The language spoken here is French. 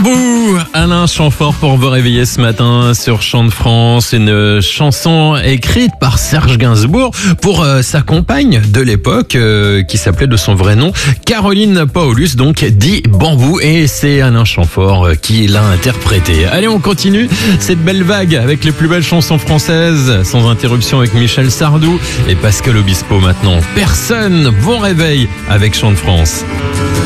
Bambou, Alain Chamfort pour vous réveiller ce matin sur Chant de France, une chanson écrite par Serge Gainsbourg pour sa compagne de l'époque qui s'appelait de son vrai nom Caroline Paulus, donc dit Bambou, et c'est Alain Chamfort qui l'a interprété. Allez, on continue cette belle vague avec les plus belles chansons françaises sans interruption avec Michel Sardou et Pascal Obispo maintenant. Personne, bon réveil avec Chant de France.